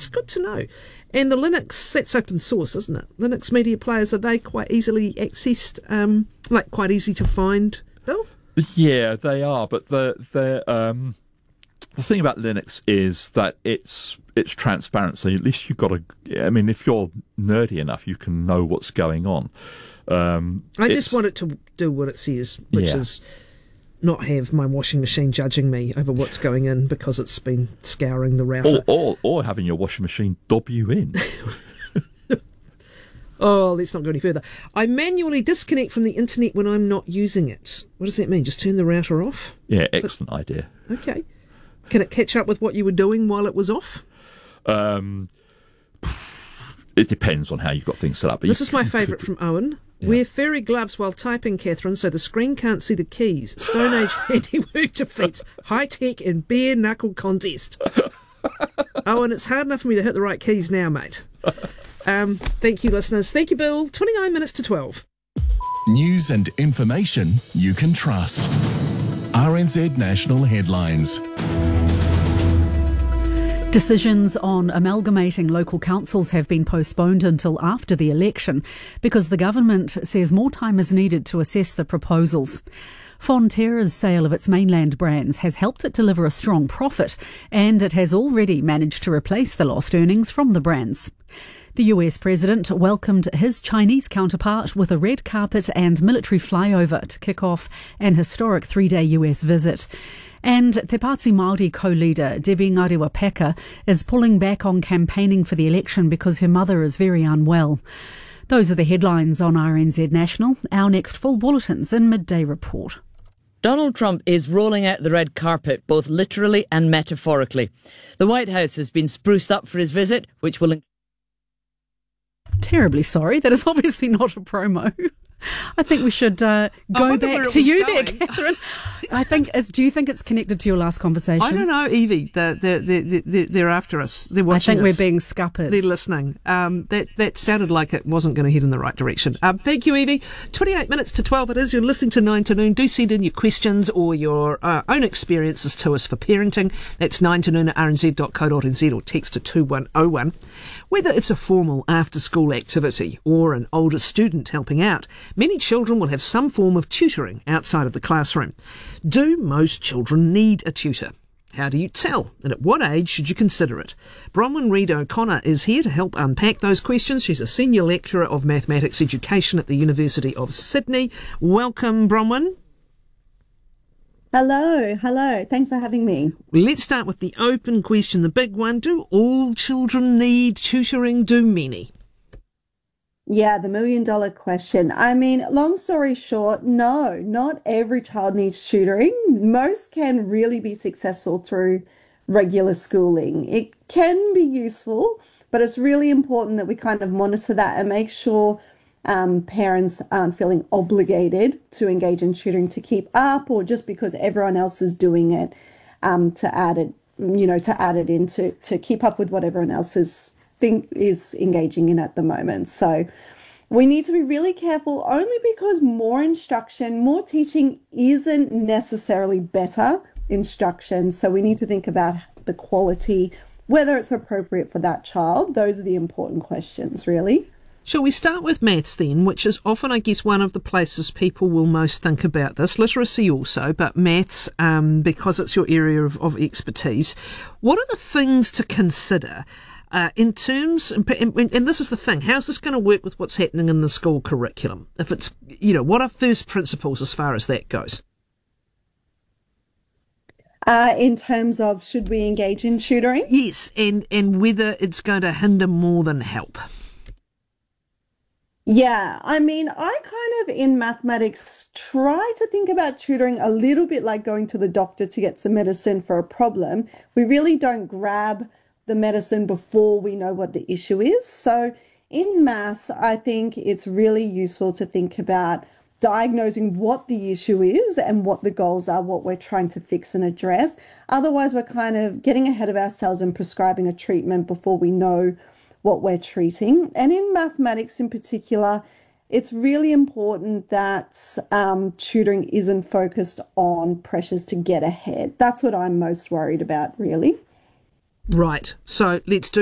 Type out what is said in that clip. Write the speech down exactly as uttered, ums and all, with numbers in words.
that's good to know. And the Linux, that's open source, isn't it? Linux media players, are they quite easily accessed, um, like quite easy to find, Bill? Yeah, they are, but the the um, the thing about Linux is that it's it's transparent. So at least you've got a. I mean, if you're nerdy enough, you can know what's going on. Um, I just want it to do what it says, which yeah. is not have my washing machine judging me over what's going in because it's been scouring the router. Or, or, or having your washing machine dob you in. Oh, let's not go any further. I manually disconnect from the internet when I'm not using it. What does that mean? Just turn the router off? Yeah, excellent but, idea. Okay. Can it catch up with what you were doing while it was off? Um, it depends on how you've got things set up. This is my favourite from Owen. Yeah. Wear furry gloves while typing, Catherine, so the screen can't see the keys. Stone Age handiwork defeats high-tech and bare-knuckle contest. Owen, it's hard enough for me to hit the right keys now, mate. Um, thank you, listeners. Thank you, Bill. twenty-nine minutes to twelve. News and information you can trust. R N Z National Headlines. Decisions on amalgamating local councils have been postponed until after the election because the government says more time is needed to assess the proposals. Fonterra's sale of its mainland brands has helped it deliver a strong profit, and it has already managed to replace the lost earnings from the brands. The U S president welcomed his Chinese counterpart with a red carpet and military flyover to kick off an historic three-day U S visit. And Te Pāti Māori co-leader Debbie Ngarewa-Packer is pulling back on campaigning for the election because her mother is very unwell. Those are the headlines on R N Z National. Our next full bulletin's in Midday Report. Donald Trump is rolling out the red carpet, both literally and metaphorically. The White House has been spruced up for his visit, which will... Terribly sorry. That is obviously not a promo. I think we should uh, go back to you going. there, Catherine. I think. Is, do you think it's connected to your last conversation? I don't know, Evie. They're, they're, they're, they're after us. They're watching I think us. We're being scuppered. They're listening. Um, that, that sounded like it wasn't going to head in the right direction. Um, thank you, Evie. twenty-eight minutes to twelve it is. You're listening to nine to noon. Do send in your questions or your uh, own experiences to us for parenting. That's nine to noon at r n z dot co dot n z or text to two one oh one. Whether it's a formal after-school activity or an older student helping out, many children will have some form of tutoring outside of the classroom. Do most children need a tutor? How do you tell? And at what age should you consider it? Bronwyn Reid O'Connor is here to help unpack those questions. She's a senior lecturer of mathematics education at the University of Sydney. Welcome, Bronwyn. Hello, hello. Thanks for having me. Let's start with the open question, the big one. Do all children need tutoring? Do many? Yeah, the million dollar question. I mean, long story short, no, not every child needs tutoring. Most can really be successful through regular schooling. It can be useful, but it's really important that we kind of monitor that and make sure um, parents aren't feeling obligated to engage in tutoring to keep up, or just because everyone else is doing it, um, to add it, you know, to add it in to, to keep up with what everyone else is think is engaging in at the moment. So we need to be really careful, only because more instruction, more teaching isn't necessarily better instruction. So we need to think about the quality, whether it's appropriate for that child. Those are the important questions, really. Shall we start with maths then, which is often, I guess, one of the places people will most think about this. Literacy also, but maths, um, because it's your area of, of expertise. What are the things to consider uh, in terms, and, and this is the thing, how's this going to work with what's happening in the school curriculum? If it's, you know, what are first principles as far as that goes? Uh, in terms of should we engage in tutoring? Yes, and, and whether it's going to hinder more than help. Yeah, I mean, I kind of, in mathematics, try to think about tutoring a little bit like going to the doctor to get some medicine for a problem. We really don't grab the medicine before we know what the issue is. So in maths, I think it's really useful to think about diagnosing what the issue is and what the goals are, what we're trying to fix and address. Otherwise, we're kind of getting ahead of ourselves and prescribing a treatment before we know what we're treating. And in mathematics in particular, it's really important that um, tutoring isn't focused on pressures to get ahead. That's what I'm most worried about, really. Right. So let's do